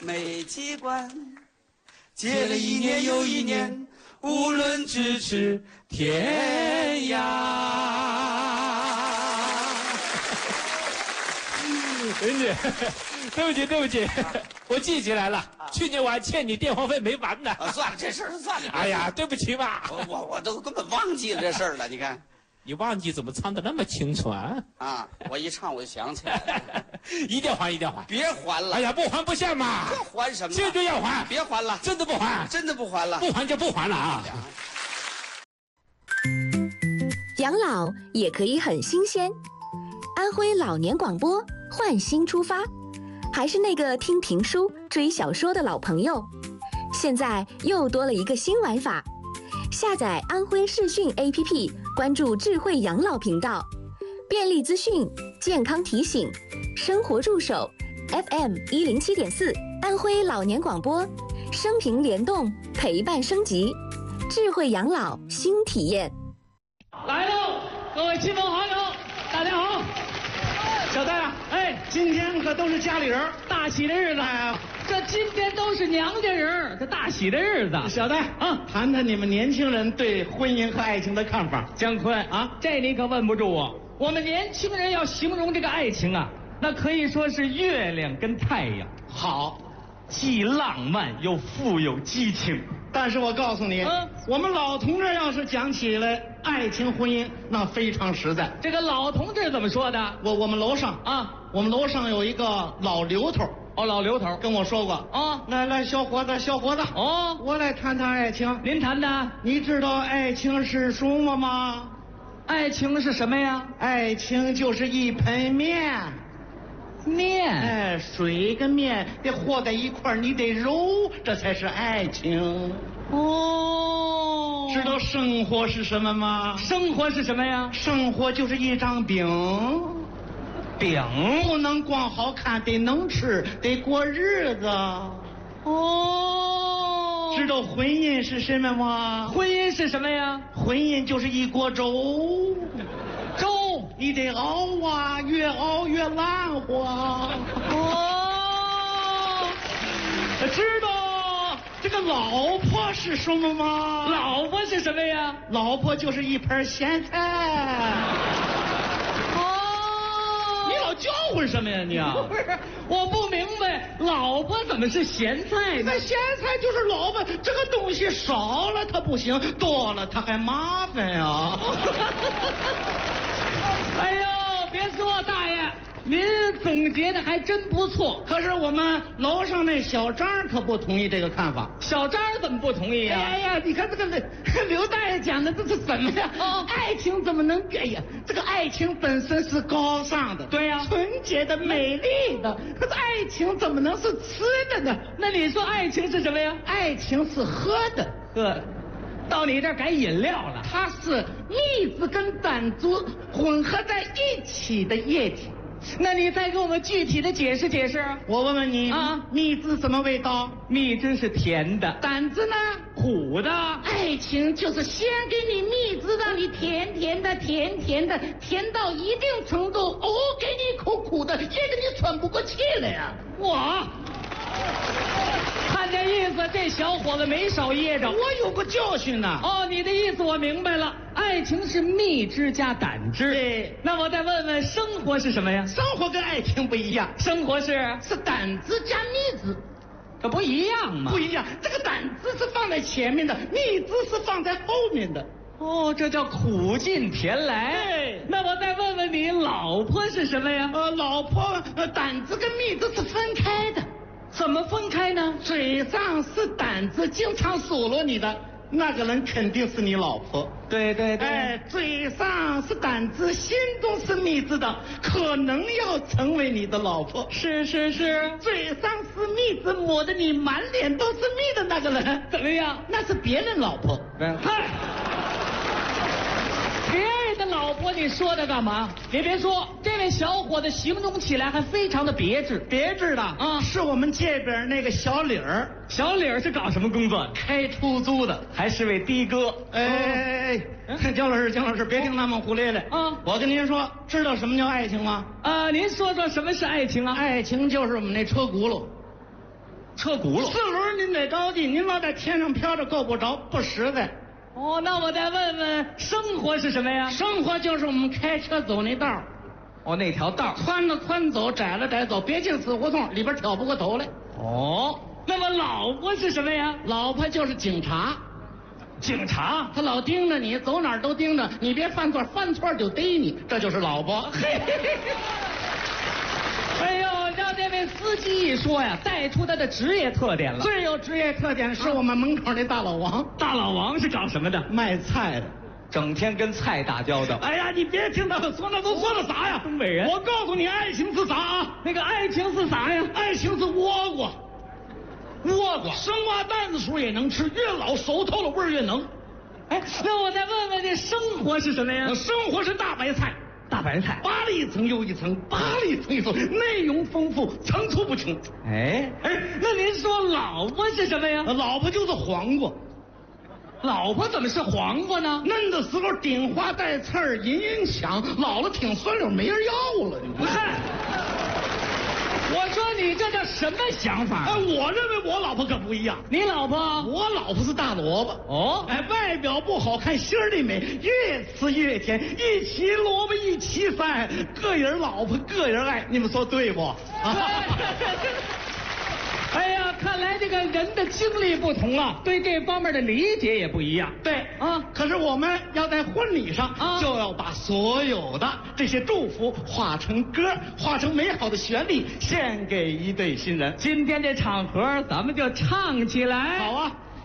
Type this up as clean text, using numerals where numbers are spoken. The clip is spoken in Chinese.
没机关，结了一年又一年，无论咫尺天涯。 林姐，对不起，我记起来了，去年我还欠你电话费没还呢。 算了，这事儿算了。 哎呀，对不起嘛， 我都根本忘记了这事儿了。你看， 你忘记怎么唱的那么清楚啊？ 啊，我一唱我就想起来了。 一定要还，一定要还。 别还了！ 哎呀，不还不行嘛！ 这还什么？ 这就要还！ 别还了！ 真的不还！ 真的不还了！ 不还就不还了啊！ 养老也可以很新鲜。安徽老年广播换新出发，还是那个听评书、追小说的老朋友，现在又多了一个新玩法。下载安徽视讯 APP， 关注智慧养老频道，便利资讯、健康提醒、生活助手 FM107.4， 安徽老年广播，生平联动，陪伴升级，智慧养老新体验。 来喽，各位亲朋好友，大家好。小戴啊，哎，今天可都是家里人，大喜的日子。哎，这今天都是娘家人，这大喜的日子。小戴啊，谈谈你们年轻人对婚姻和爱情的看法。姜昆啊，这你可问不住我。我们年轻人要形容这个爱情啊，那可以说是月亮跟太阳。好，既浪漫又富有激情。但是我告诉你，我们老同志要是讲起来爱情婚姻，那非常实在。这个老同志怎么说的？我们楼上啊，我们楼上有一个老刘头。哦，老刘头跟我说过啊，来，小伙子，哦，我来谈谈爱情。您谈谈。你知道爱情是什么吗？爱情是什么呀？爱情就是一盆面。面，哎，水跟面得和在一块儿，你得揉，这才是爱情。哦，知道生活是什么吗？生活是什么呀？生活就是一张饼，饼不能光好看，得能吃，得过日子。哦，知道婚姻是什么吗？婚姻是什么呀？婚姻就是一锅粥。粥你得熬啊，越熬越烂乎。哦，知道这个老婆是什么吗？老婆是什么呀？老婆就是一盘咸菜。哦，你老叫唤什么呀你啊？不是，我不明白，老婆怎么是咸菜呢？那咸菜就是老婆，这个东西少了它不行，多了它还麻烦呀。哎呦，别说大爷，您总结的还真不错。可是我们楼上那小张可不同意这个看法。小张怎么不同意呀？哎呀，你看这个刘大爷讲的这是什么呀？哦，爱情怎么能？哎呀，这个爱情本身是高尚的，对呀，纯洁的、美丽的。可是爱情怎么能是吃的呢？那你说爱情是什么呀？爱情是喝的，喝。到你这儿改饮料了，它是蜜汁跟胆汁混合在一起的液体。那你再给我们具体的解释解释。我问问你啊，蜜汁什么味道？蜜汁是甜的，胆汁呢？苦的。爱情就是先给你蜜汁，让你甜甜的，甜到一定程度，哦，给你一口苦的，噎得你喘不过气来呀。我。看这意思，这小伙子没少噎着。我有个教训呐。哦，你的意思我明白了，爱情是蜜汁加胆汁。对，那我再问问，生活是什么呀？生活跟爱情不一样，生活是胆汁加蜜汁，这不一样吗？不一样，这个胆汁是放在前面的，蜜汁是放在后面的。哦，这叫苦尽甜来。对，那我再问问你，老婆是什么呀？老婆，胆汁跟蜜汁是分开的。怎么分开呢？嘴上是胆子，经常数落你的那个人肯定是你老婆。对，哎，嘴上是胆子，心中是蜜汁的，可能要成为你的老婆。是，嘴上是蜜汁，抹得你满脸都是蜜的那个人怎么样？那是别人老婆。嗨。别人的老婆，你说他干嘛？你别说，这位小伙子形容起来还非常的别致。别致的啊，是我们这边那个小李儿。小李儿是搞什么工作？开出租的，还是位的哥。哎，姜老师，别听他们胡咧咧啊！我跟您说，知道什么叫爱情吗？您说说什么是爱情啊？爱情就是我们那车轱辘。 车轱辘。 4轮您得着地，您老在天上飘着够不着，不实在。 哦，那我再问问，生活是什么呀？ 生活就是我们开车走那道儿， 哦，那条道。 宽了宽走，窄了窄走，别进死胡同，里边挑不过头来。 哦，那么老婆是什么呀？ 老婆就是警察， 警察。 他老盯着你，走哪儿都盯着，你别犯错，犯错就逮你，这就是老婆。 哎呦，让这位司机一说呀，带出他的职业特点了。 最有职业特点是我们门口那大老王， 大老王是搞什么的？ 卖菜的。 整天跟菜打交道。 哎呀，你别听他们说，那都说的啥呀？ 东北人。 我告诉你，爱情是啥啊？ 那个爱情是啥呀？ 爱情是倭瓜，倭瓜生瓜蛋子时候也能吃，越老熟透了味儿越能。 哎，那我再问问，这生活是什么呀？ 生活是大白菜， 大白菜， 扒了一层又一层，扒了一层一层，内容丰富，层出不穷。 哎，那您说老婆是什么呀？ 老婆就是黄瓜。 老婆怎么是黄瓜呢？ 嫩的时候顶花带刺儿，隐隐响；老了挺酸溜，没人要了。 不是，我说你这叫什么想法？ 哎，我认为我老婆可不一样。 你老婆？ 我老婆是大萝卜。 哦， 哎，外表不好看，心里美，越吃越甜。一齐萝卜一齐塞，个人老婆个人爱，你们说对不？ 哎呀，看来这个人的经历不同啊，对这方面的理解也不一样。 对啊， 可是我们要在婚礼上就要把所有的这些祝福化成歌，化成美好的旋律，献给一对新人。 今天这场合，咱们就唱起来。 好啊。